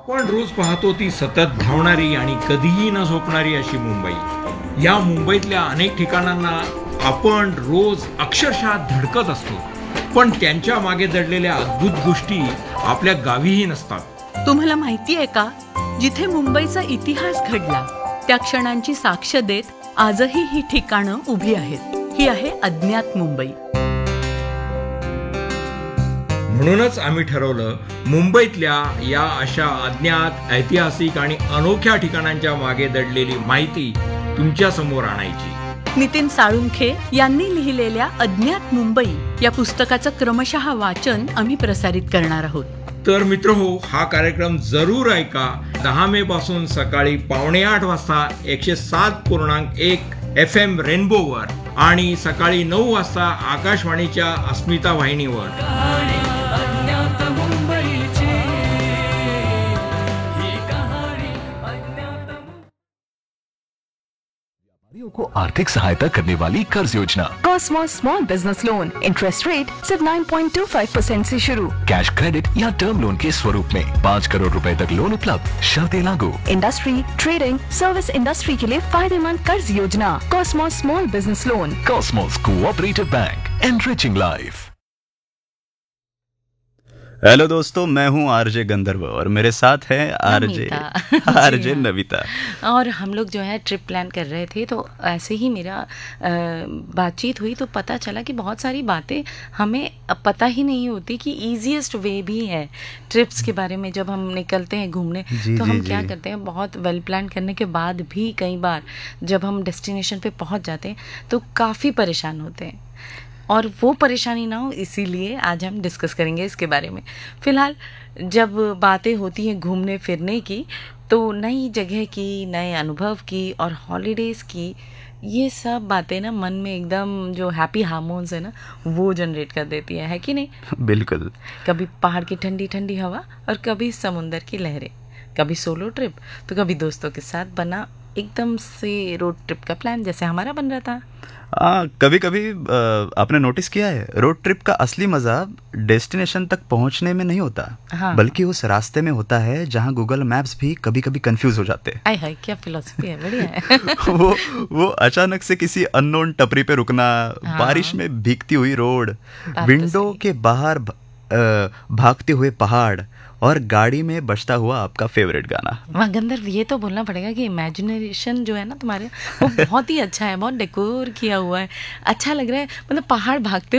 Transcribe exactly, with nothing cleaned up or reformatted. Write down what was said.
आपण रोज पाहतो ती सतत धावणारी आणि कधीही न झोपणारी अशी मुंबई. या मुंबईतल्या अनेक ठिकाणांना आपण रोज अक्षरशः धडकत असतो, पण त्यांच्या मागे दडलेल्या अद्भुत गोष्टी आपल्या गावीही नसतात. तुम्हाला माहिती आहे का, जिथे मुंबईचा इतिहास घडला त्या क्षणांची साक्ष देत आजही ही ठिकाणं उभी आहेत. ही आहे अज्ञात मुंबई. म्हणूनच आम्ही ठरवलं, मुंबईतल्या या अशा अज्ञात, ऐतिहासिक आणि अनोख्या ठिकाणांच्या मागे दडलेली माहिती तुमच्या समोर आणायची. नितीन साळुंखे यांनी लिहिलेल्या अज्ञात मुंबई या पुस्तकाचं क्रमशः वाचन आम्ही प्रसारित करणार आहोत. तर मित्रहो, हा कार्यक्रम जरूर ऐका. दहा मे पासून सकाळी पावणे आठ वाजता एकशे सात पूर्णांक एक एफ एम रेनबोवर आणि सकाळी नऊ वाजता आकाशवाणीच्या अस्मिता वाहिनीवर. को आर्थिक सहायता करने वाली कर्ज योजना Cosmos small business loan, interest rate सिर्फ नौ पॉइंट दो पाँच परसेंट से शुरू. कैश क्रेडिट या टर्म लोन के स्वरूप में पाँच करोड़ रुपए तक लोन उपलब्ध. शर्तें लागू. इंडस्ट्री, ट्रेडिंग, सर्विस इंडस्ट्री के लिए फायदेमंद कर्ज योजना Cosmos small business loan. Cosmos cooperative bank, enriching life. Hello दोस्तों, मैं हूं आरजे गंधर्व और मेरे साथ है आरजे आरजे नविता. और हम लोग जो है ट्रिप प्लान कर रहे थे, तो ऐसे ही मेरा बातचीत हुई तो पता चला कि बहुत सारी बातें हमें पता ही नहीं होती कि ईजीएस्ट वे भी है ट्रिप्स के बारे में. जब हम निकलते हैं घूमने तो हम क्या करते हैं, बहुत वेल प्लान करने के बाद भी कई बार जब हम डेस्टिनेशन पे पहुंच जाते हैं तो काफ़ी परेशान होते हैं, और वो परेशानी ना हो इसीलिए आज हम डिस्कस करेंगे इसके बारे में. फ़िलहाल जब बातें होती हैं घूमने फिरने की, तो नई जगह की, नए अनुभव की और हॉलीडेज़ की, ये सब बातें ना मन में एकदम जो हैप्पी हार्मोन्स है ना वो जनरेट कर देती है, है कि नहीं? बिल्कुल. कभी पहाड़ की ठंडी ठंडी हवा और कभी समुंदर की लहरें, कभी सोलो ट्रिप तो कभी दोस्तों के साथ बना एकदम से रोड ट्रिप का प्लान जैसे हमारा बन रहा था. हाँ, कभी कभी आपने नोटिस किया है, रोड ट्रिप का असली मजा डेस्टिनेशन तक पहुंचने में नहीं होता. हाँ. बल्कि उस रास्ते में होता है जहां गूगल मैप्स भी कभी कभी कंफ्यूज हो जाते हैं. आय हाय, क्या फिलॉसफी है, बढ़िया है. वो वो अचानक से किसी अननोन टपरी पे रुकना, हाँ. बारिश में भीगती हुई रोड, विंडो के बाहर भागते हुए पहाड़ और गाड़ी में बजता हुआ आपका फेवरेट गाना. वहाँ गंधर्व, ये तो बोलना पड़ेगा कि इमेजिनेशन जो है ना तुम्हारे, वो बहुत ही अच्छा है, बहुत डेकोर किया हुआ है, अच्छा लग रहा है. मतलब पहाड़ भागते